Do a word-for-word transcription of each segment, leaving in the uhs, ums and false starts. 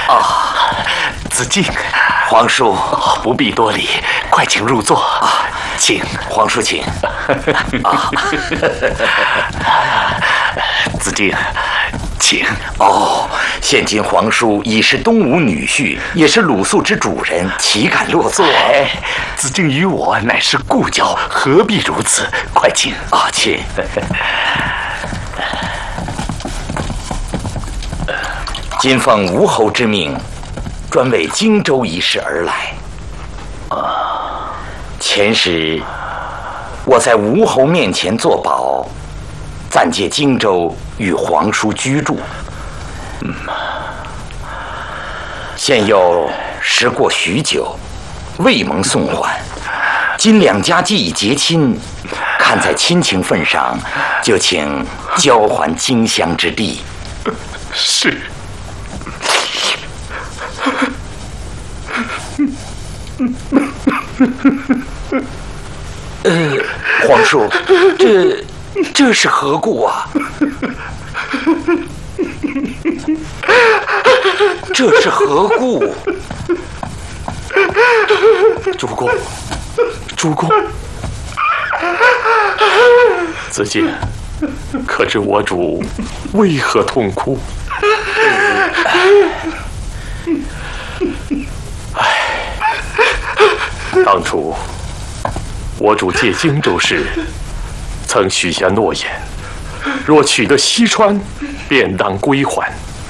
啊，子敬， 皇叔不必多礼，快请入座。啊，请皇叔请。 啊，子敬，请。 哦，现今皇叔已是东吴女婿，也是鲁肃之主人，岂敢落座？ 哎，子敬与我乃是故交，何必如此？快请啊，请。今奉吴侯之命，专为荆州一事而来。啊，前时我在吴侯面前作保，暂借荆州与皇叔居住。嗯，现又时过许久，未蒙送还。今两家既已结亲，看在亲情份上，就请交还荆襄之地。 是。 呃，皇叔，这这是何故啊？这是何故？ 主公，主公，子敬，可知我主为何痛哭？唉，当初我主借荆州时，曾许下诺言，若取得西川，便当归还。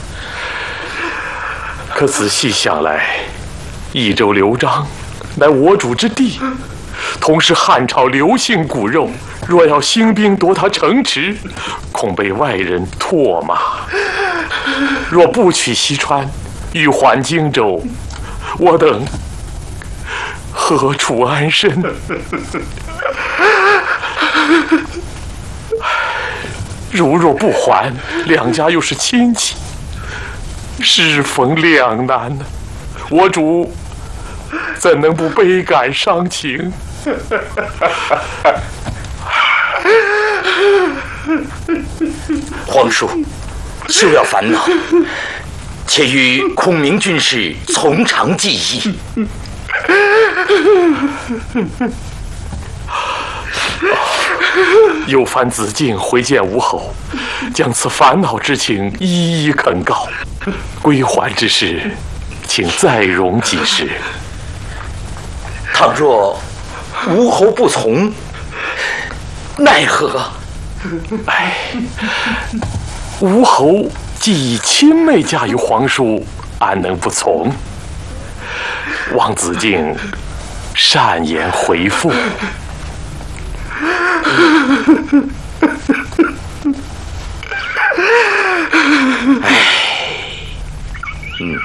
可仔细想来，益州刘璋乃我主之地，同是汉朝刘姓骨肉，若要兴兵夺他城池，恐被外人唾骂。若不取西川，欲还荆州，我等何处安身？如若不还，两家又是亲戚，适逢两难呢。我主怎能不悲感伤情？ 皇叔，休要烦恼，且与孔明军师从长计议。 有烦子敬回见吴侯，将此烦恼之情一一恳告。归还之事，请再容几时。 倘若吴侯不从，奈何？ 哎，吴侯既以亲妹嫁于皇叔，安能不从？望子敬善言回复。 哎，嗯，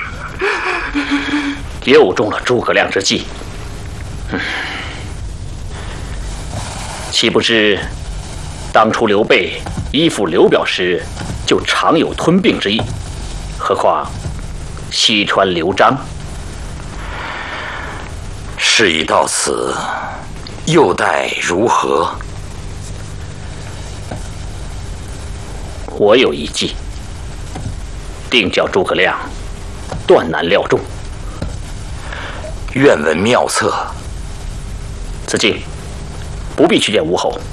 又中了诸葛亮之计。嗯，岂不知当初刘备依附刘表时，就常有吞并之意，何况西川刘璋？ 事已到此，又待如何？ 我有一计，定叫诸葛亮断难料中。 愿闻妙策。 子敬，不必去见吴侯，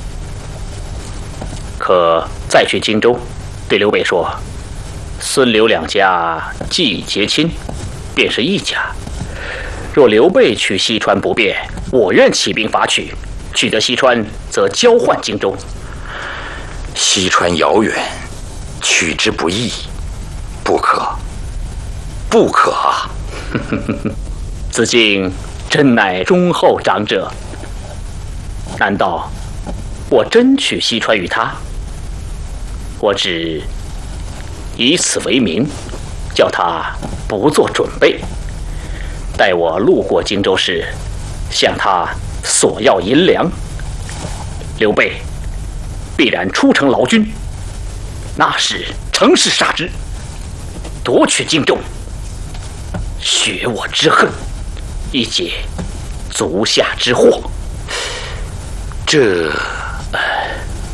可再去荆州，对刘备说：孙刘两家既已结亲，便是一家。若刘备取西川不便，我愿起兵伐取，取得西川，则交换荆州。 西川遥远，取之不易，不可，不可啊！ 子敬真乃忠厚长者，难道我真取西川于他？我只以此为名，叫他不做准备，待我路过荆州时，向他索要银两。刘备必然出城劳军，那时乘势杀之，夺取荆州，雪我之恨，以解足下之祸。 这